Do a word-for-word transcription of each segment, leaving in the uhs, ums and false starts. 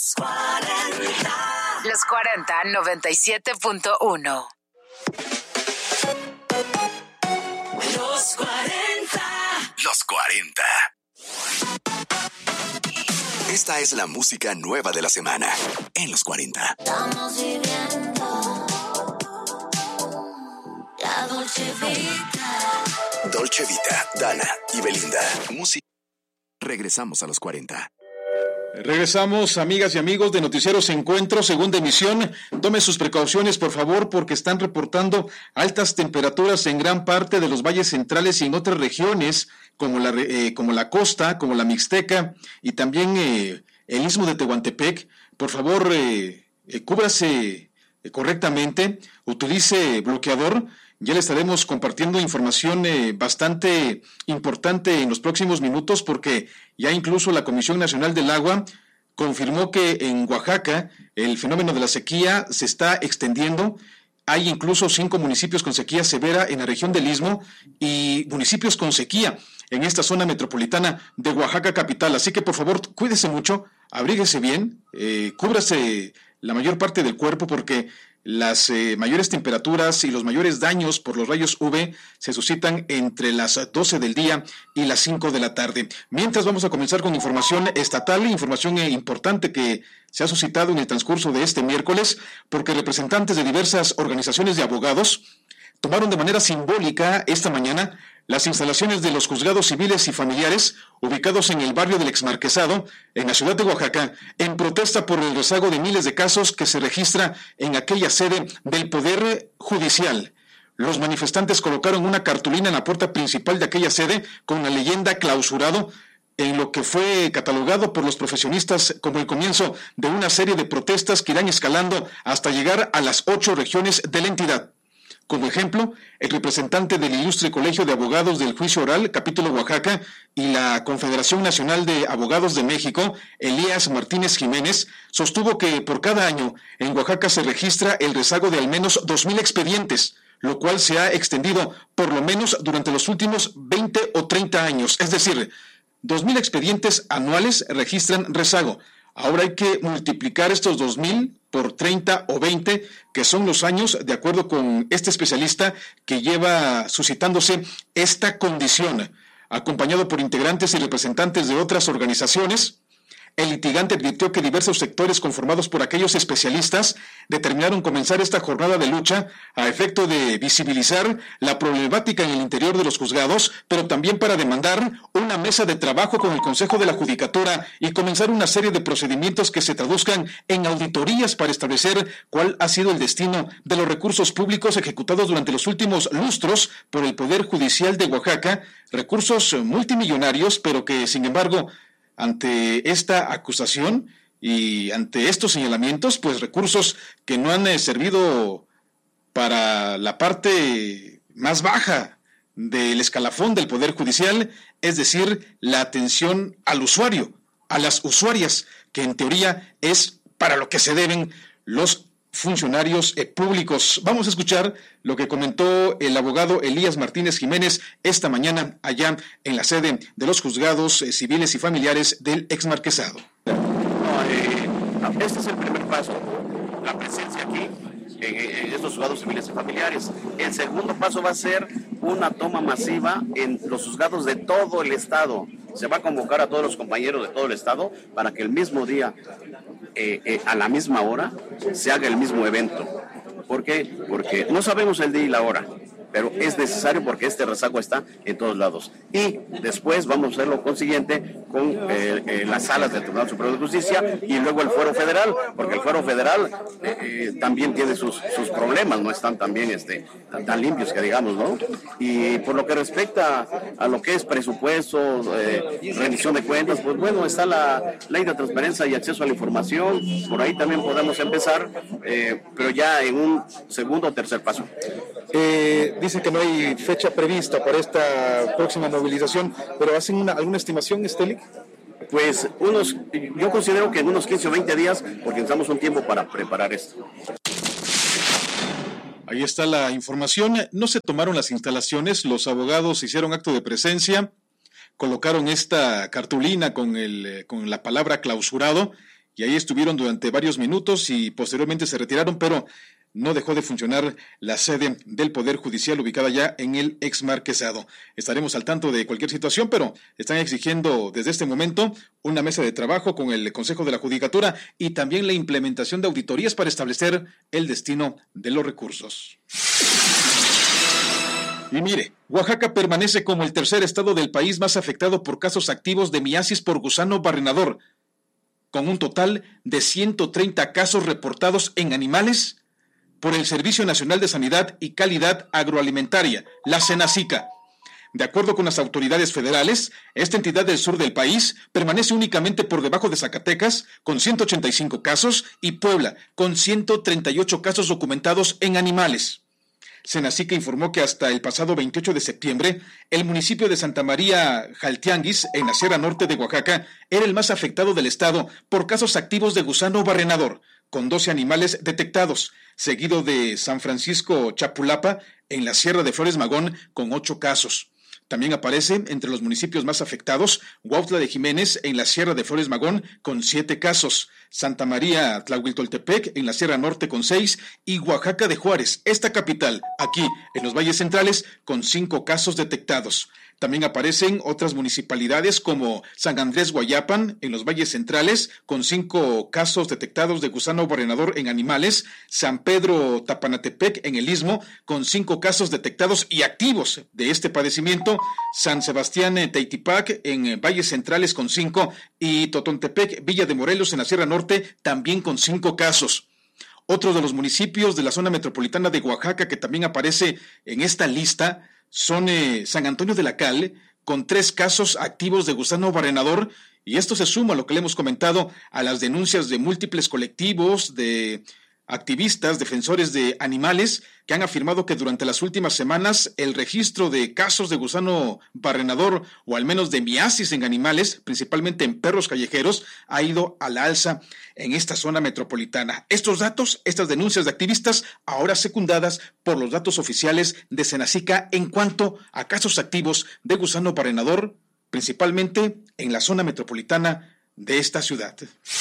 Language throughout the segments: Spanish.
cuarenta. Los cuarenta, noventa y siete punto uno. Los cuarenta. Los cuarenta. Esta es la música nueva de la semana en Los cuarenta. Estamos viviendo la Dolce Vita. Dolce Vita, Dana y Belinda. Música. Regresamos a Los cuarenta. Regresamos, amigas y amigos de Noticieros Encuentro, segunda emisión. Tome sus precauciones, por favor, porque están reportando altas temperaturas en gran parte de los valles centrales y en otras regiones, como la, eh, como la costa, como la Mixteca y también eh, el Istmo de Tehuantepec. Por favor, eh, eh, cúbrase eh, correctamente, utilice bloqueador. Ya le estaremos compartiendo información eh, bastante importante en los próximos minutos, porque ya incluso la Comisión Nacional del Agua confirmó que en Oaxaca el fenómeno de la sequía se está extendiendo. Hay incluso cinco municipios con sequía severa en la región del Istmo y municipios con sequía en esta zona metropolitana de Oaxaca capital. Así que por favor, cuídese mucho, abríguese bien, eh, cúbrase la mayor parte del cuerpo, porque las eh, mayores temperaturas y los mayores daños por los rayos U V se suscitan entre las doce del día y las cinco de la tarde. Mientras, vamos a comenzar con información estatal, información eh, importante que se ha suscitado en el transcurso de este miércoles, porque representantes de diversas organizaciones de abogados tomaron de manera simbólica esta mañana las instalaciones de los juzgados civiles y familiares ubicados en el barrio del Exmarquesado, en la ciudad de Oaxaca, en protesta por el rezago de miles de casos que se registra en aquella sede del Poder Judicial. Los manifestantes colocaron una cartulina en la puerta principal de aquella sede con la leyenda clausurado, en lo que fue catalogado por los profesionistas como el comienzo de una serie de protestas que irán escalando hasta llegar a las ocho regiones de la entidad. Como ejemplo, el representante del Ilustre Colegio de Abogados del Juicio Oral, capítulo Oaxaca, y la Confederación Nacional de Abogados de México, Elías Martínez Jiménez, sostuvo que por cada año en Oaxaca se registra el rezago de al menos dos mil expedientes, lo cual se ha extendido por lo menos durante los últimos veinte o treinta años. Es decir, dos mil expedientes anuales registran rezago. Ahora hay que multiplicar estos dos mil por treinta o veinte, que son los años, de acuerdo con este especialista, que lleva suscitándose esta condición. Acompañado por integrantes y representantes de otras organizaciones, el litigante advirtió que diversos sectores conformados por aquellos especialistas determinaron comenzar esta jornada de lucha a efecto de visibilizar la problemática en el interior de los juzgados, pero también para demandar una mesa de trabajo con el Consejo de la Judicatura y comenzar una serie de procedimientos que se traduzcan en auditorías para establecer cuál ha sido el destino de los recursos públicos ejecutados durante los últimos lustros por el Poder Judicial de Oaxaca, recursos multimillonarios, pero que, sin embargo, ante esta acusación y ante estos señalamientos, pues recursos que no han eh, servido para la parte más baja del escalafón del Poder Judicial, es decir, la atención al usuario, a las usuarias, que en teoría es para lo que se deben los funcionarios eh, públicos. Vamos a escuchar lo que comentó el abogado Elías Martínez Jiménez esta mañana allá en la sede de los juzgados eh, civiles y familiares del Exmarquesado. No, eh, este es el primer paso, la presencia aquí en, en estos juzgados civiles y familiares. El segundo paso va a ser una toma masiva en los juzgados de todo el estado. Se va a convocar a todos los compañeros de todo el estado para que el mismo día, eh, eh, a la misma hora, se haga el mismo evento. ¿Por qué? Porque no sabemos el día y la hora, pero es necesario porque este rezago está en todos lados. Y después vamos a hacer lo consiguiente con eh, eh, las salas del Tribunal Superior de Justicia y luego el Fuero Federal, porque el Fuero Federal eh, eh, también tiene sus, sus problemas, no están también este, tan, tan limpios que digamos, ¿no? Y por lo que respecta a lo que es presupuesto, eh, rendición de cuentas, pues bueno, está la Ley de Transparencia y Acceso a la Información, por ahí también podemos empezar, eh, pero ya en un segundo o tercer paso. Eh, dice que no hay fecha prevista para esta próxima movilización, pero ¿hacen una, alguna estimación, Esteli? Pues unos, yo considero que en unos quince o veinte días, porque necesitamos un tiempo para preparar esto. Ahí está la información. No se tomaron las instalaciones, los abogados hicieron acto de presencia, colocaron esta cartulina con, el, con la palabra clausurado y ahí estuvieron durante varios minutos y posteriormente se retiraron, pero no dejó de funcionar la sede del Poder Judicial ubicada ya en el ex Marquesado. Estaremos al tanto de cualquier situación, pero están exigiendo desde este momento una mesa de trabajo con el Consejo de la Judicatura y también la implementación de auditorías para establecer el destino de los recursos. Y mire, Oaxaca permanece como el tercer estado del país más afectado por casos activos de miasis por gusano barrenador, con un total de ciento treinta casos reportados en animales por el Servicio Nacional de Sanidad y Calidad Agroalimentaria, la Senacica. De acuerdo con las autoridades federales, esta entidad del sur del país permanece únicamente por debajo de Zacatecas, con ciento ochenta y cinco casos, y Puebla, con ciento treinta y ocho casos documentados en animales. Senacica informó que hasta el pasado veintiocho de septiembre, el municipio de Santa María Jaltianguis, en la Sierra Norte de Oaxaca, era el más afectado del estado por casos activos de gusano barrenador, con doce animales detectados, seguido de San Francisco Chapulapa, en la Sierra de Flores Magón, con ocho casos. También aparece entre los municipios más afectados Huautla de Jiménez, en la Sierra de Flores Magón, con siete casos, Santa María Tlahuiltoltepec, en la Sierra Norte, con seis, y Oaxaca de Juárez, esta capital, aquí, en los valles centrales, con cinco casos detectados. También aparecen otras municipalidades como San Andrés Guayapan, en los valles centrales, con cinco casos detectados de gusano barrenador en animales, San Pedro Tapanatepec, en el Istmo, con cinco casos detectados y activos de este padecimiento, San Sebastián Teitipac, en valles centrales, con cinco, y Totontepec, Villa de Morelos, en la Sierra Norte, también con cinco casos. Otro de los municipios de la zona metropolitana de Oaxaca que también aparece en esta lista son eh, San Antonio de la Cal, con tres casos activos de gusano barrenador, y esto se suma a lo que le hemos comentado a las denuncias de múltiples colectivos, de activistas, defensores de animales, que han afirmado que durante las últimas semanas el registro de casos de gusano barrenador, o al menos de miasis en animales, principalmente en perros callejeros, ha ido a la alza en esta zona metropolitana. Estos datos, estas denuncias de activistas, ahora secundadas por los datos oficiales de Senacica en cuanto a casos activos de gusano barrenador, principalmente en la zona metropolitana de esta ciudad.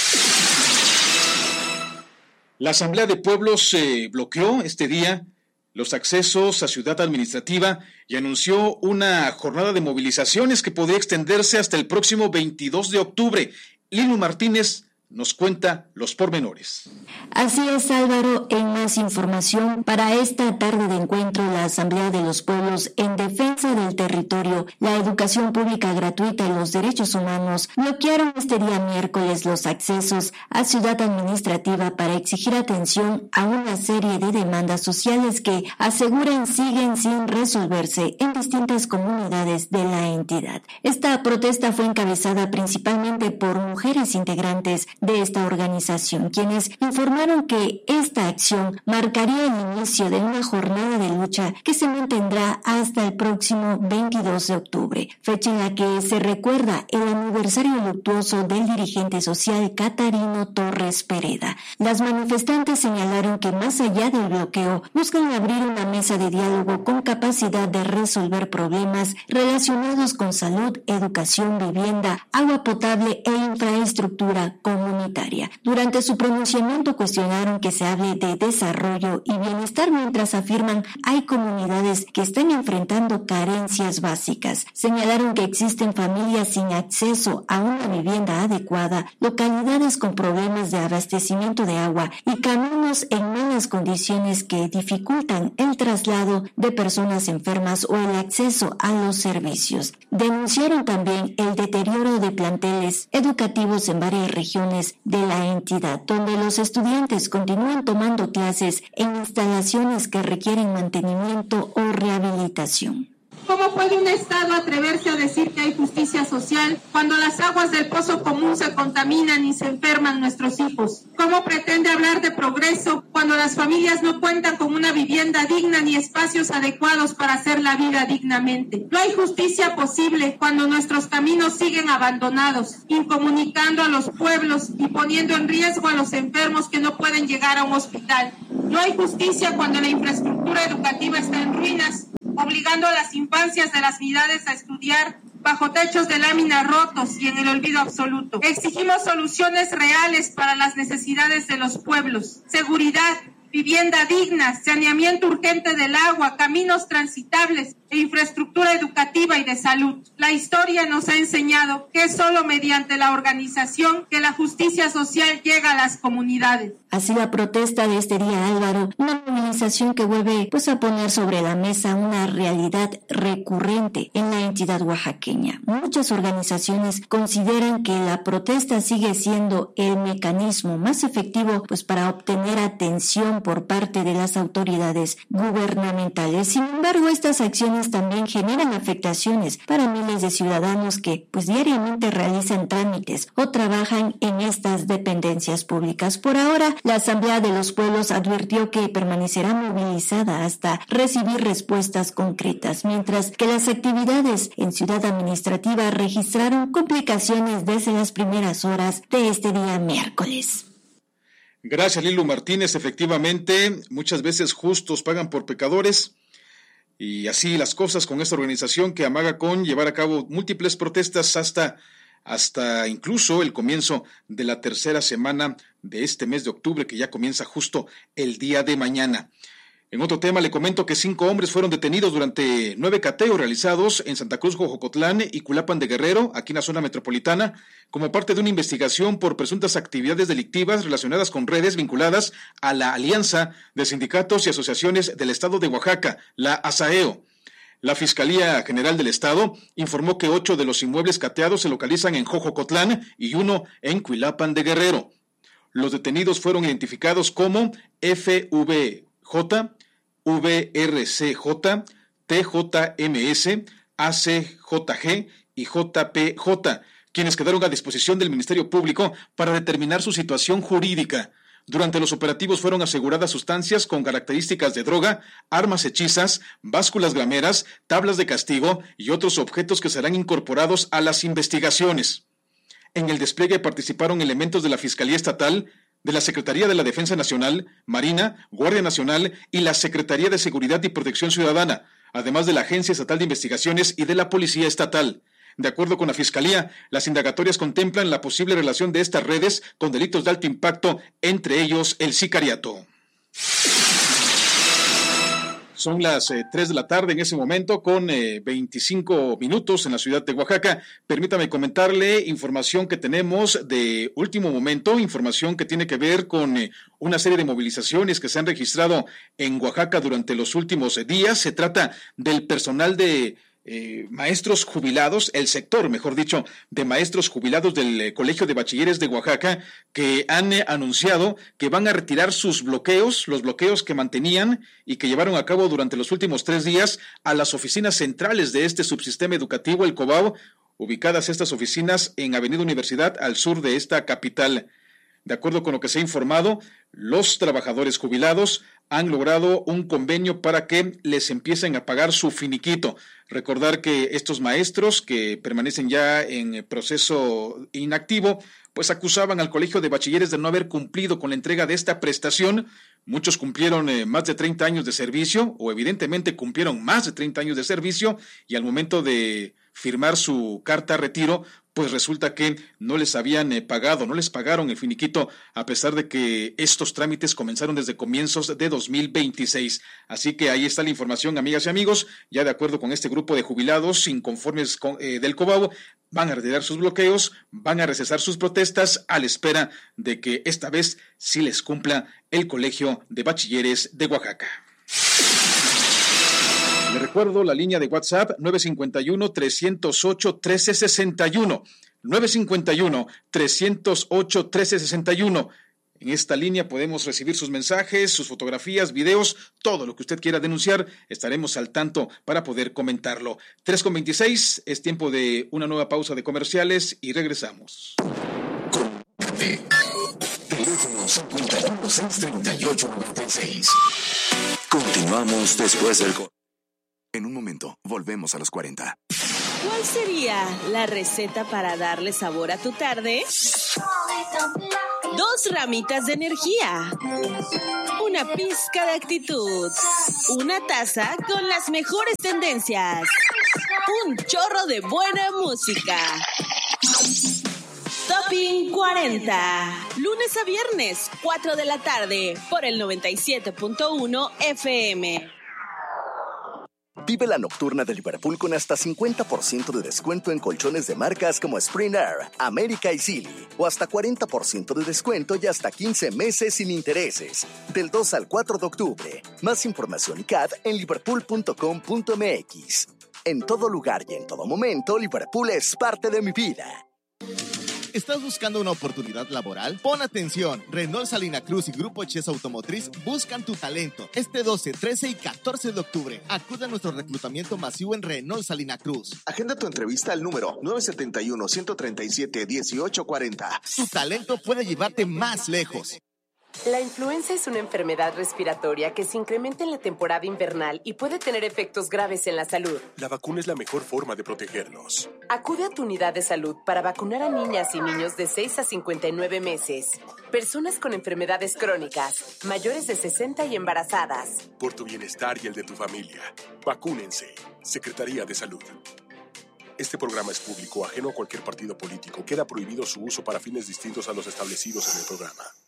La Asamblea de Pueblos eh, bloqueó este día los accesos a Ciudad Administrativa y anunció una jornada de movilizaciones que podría extenderse hasta el próximo veintidós de octubre. Lilu Martínez nos cuenta los pormenores. Así es, Álvaro. En más información, para esta tarde de encuentro, la Asamblea de los Pueblos en Defensa del Territorio, la Educación Pública Gratuita y los Derechos Humanos bloquearon este día miércoles los accesos a Ciudad Administrativa para exigir atención a una serie de demandas sociales que aseguran siguen sin resolverse en distintas comunidades de la entidad. Esta protesta fue encabezada principalmente por mujeres integrantes de esta organización, quienes informaron que esta acción marcaría el inicio de una jornada de lucha que se mantendrá hasta el próximo veintidós de octubre, fecha en la que se recuerda el aniversario luctuoso del dirigente social Catarino Torres Pereda. Las manifestantes señalaron que más allá del bloqueo, buscan abrir una mesa de diálogo con capacidad de resolver problemas relacionados con salud, educación, vivienda, agua potable e infraestructura comunitaria. Durante su pronunciamiento cuestionaron que se hable de desarrollo y bienestar mientras afirman hay comunidades que están enfrentando carencias básicas. Señalaron que existen familias sin acceso a una vivienda adecuada, localidades con problemas de abastecimiento de agua y caminos en malas condiciones que dificultan el traslado de personas enfermas o el acceso a los servicios. Denunciaron también el deterioro de planteles educativos en varias regiones de la entidad, donde los estudiantes continúan tomando clases en instalaciones que requieren mantenimiento o rehabilitación. ¿Cómo puede un Estado atreverse a decir que hay justicia social cuando las aguas del pozo común se contaminan y se enferman nuestros hijos? ¿Cómo pretende hablar de progreso cuando las familias no cuentan con una vivienda digna ni espacios adecuados para hacer la vida dignamente? No hay justicia posible cuando nuestros caminos siguen abandonados, incomunicando a los pueblos y poniendo en riesgo a los enfermos que no pueden llegar a un hospital. No hay justicia cuando la infraestructura educativa está en ruinas, obligando a las infancias de las unidades a estudiar bajo techos de láminas rotos y en el olvido absoluto. Exigimos soluciones reales para las necesidades de los pueblos, seguridad, vivienda digna, saneamiento urgente del agua, caminos transitables e infraestructura educativa y de salud. La historia nos ha enseñado que es solo mediante la organización que la justicia social llega a las comunidades. Así la protesta de este día, Álvaro, una movilización que vuelve pues a poner sobre la mesa una realidad recurrente en la entidad oaxaqueña. Muchas organizaciones consideran que la protesta sigue siendo el mecanismo más efectivo pues para obtener atención por parte de las autoridades gubernamentales. Sin embargo, estas acciones también generan afectaciones para miles de ciudadanos que pues diariamente realizan trámites o trabajan en estas dependencias públicas. Por ahora, la Asamblea de los Pueblos advirtió que permanecerá movilizada hasta recibir respuestas concretas, mientras que las actividades en Ciudad Administrativa registraron complicaciones desde las primeras horas de este día miércoles. Gracias, Lilu Martínez. Efectivamente, muchas veces justos pagan por pecadores. Y así las cosas con esta organización que amaga con llevar a cabo múltiples protestas hasta, hasta incluso el comienzo de la tercera semana de este mes de octubre, que ya comienza justo el día de mañana. En otro tema, le comento que cinco hombres fueron detenidos durante nueve cateos realizados en Santa Cruz, Jojocotlán y Cuilapan de Guerrero, aquí en la zona metropolitana, como parte de una investigación por presuntas actividades delictivas relacionadas con redes vinculadas a la Alianza de Sindicatos y Asociaciones del Estado de Oaxaca, la ASAEO. La Fiscalía General del Estado informó que ocho de los inmuebles cateados se localizan en Jojocotlán y uno en Cuilapan de Guerrero. Los detenidos fueron identificados como F V J, V R C J, T J M S, A C J G y J P J, quienes quedaron a disposición del Ministerio Público para determinar su situación jurídica. Durante los operativos fueron aseguradas sustancias con características de droga, armas hechizas, básculas grameras, tablas de castigo y otros objetos que serán incorporados a las investigaciones. En el despliegue participaron elementos de la Fiscalía Estatal, de la Secretaría de la Defensa Nacional, Marina, Guardia Nacional y la Secretaría de Seguridad y Protección Ciudadana, además de la Agencia Estatal de Investigaciones y de la Policía Estatal. De acuerdo con la Fiscalía, las indagatorias contemplan la posible relación de estas redes con delitos de alto impacto, entre ellos el sicariato. Son las eh, tres de la tarde en ese momento con eh, veinticinco minutos en la ciudad de Oaxaca. Permítame comentarle información que tenemos de último momento, información que tiene que ver con eh, una serie de movilizaciones que se han registrado en Oaxaca durante los últimos eh, días. Se trata del personal de Eh, maestros jubilados, el sector, mejor dicho, de maestros jubilados del eh, Colegio de Bachilleres de Oaxaca, que han eh, anunciado que van a retirar sus bloqueos, los bloqueos que mantenían y que llevaron a cabo durante los últimos tres días a las oficinas centrales de este subsistema educativo, el COBAU, ubicadas estas oficinas en Avenida Universidad, al sur de esta capital. De acuerdo con lo que se ha informado, los trabajadores jubilados han logrado un convenio para que les empiecen a pagar su finiquito. Recordar que estos maestros que permanecen ya en proceso inactivo, pues acusaban al Colegio de Bachilleres de no haber cumplido con la entrega de esta prestación. Muchos cumplieron eh, más de treinta años de servicio, o evidentemente cumplieron más de treinta años de servicio, y al momento de firmar su carta a retiro, pues resulta que no les habían eh, pagado, no les pagaron el finiquito, a pesar de que estos trámites comenzaron desde comienzos de dos mil veintiséis. Así que ahí está la información, amigas y amigos. Ya de acuerdo con este grupo de jubilados inconformes con, eh, del COBAU, van a retirar sus bloqueos, van a recesar sus protestas a la espera de que esta vez sí les cumpla el Colegio de Bachilleres de Oaxaca. Le recuerdo la línea de WhatsApp nueve cinco uno, tres cero ocho, uno tres seis uno, nueve cinco uno, tres cero ocho, uno tres seis uno. En esta línea podemos recibir sus mensajes, sus fotografías, videos, todo lo que usted quiera denunciar, estaremos al tanto para poder comentarlo. tres con veintiséis, es tiempo de una nueva pausa de comerciales y regresamos. Comunícate. Teléfono cincuenta y uno, seiscientos treinta y ocho, noventa y seis. Continuamos después del... En un momento, volvemos a los cuarenta. ¿Cuál sería la receta para darle sabor a tu tarde? Dos ramitas de energía, una pizca de actitud, una taza con las mejores tendencias. un chorro de buena música. Topping cuarenta, lunes a viernes, cuatro de la tarde, por el noventa y siete punto uno F M. Vive la nocturna de Liverpool con hasta cincuenta por ciento de descuento en colchones de marcas como Spring Air, América y Silly, o hasta cuarenta por ciento de descuento y hasta quince meses sin intereses. Del dos al cuatro de octubre. Más información y C A D en liverpool punto com punto m x. En todo lugar y en todo momento, Liverpool es parte de mi vida. ¿Estás buscando una oportunidad laboral? Pon atención. Renault Salina Cruz y Grupo Chess Automotriz buscan tu talento. Este doce, trece y catorce de octubre. Acude a nuestro reclutamiento masivo en Renault Salina Cruz. Agenda tu entrevista al número nueve siete uno, uno tres siete, uno ocho cuatro cero. Tu talento puede llevarte más lejos. La influenza es una enfermedad respiratoria que se incrementa en la temporada invernal y puede tener efectos graves en la salud. La vacuna es la mejor forma de protegernos. Acude a tu unidad de salud para vacunar a niñas y niños de seis a cincuenta y nueve meses, personas con enfermedades crónicas, mayores de sesenta y embarazadas. Por tu bienestar y el de tu familia, vacúnense. Secretaría de Salud. Este programa es público, ajeno a cualquier partido político. Queda prohibido su uso para fines distintos a los establecidos en el programa.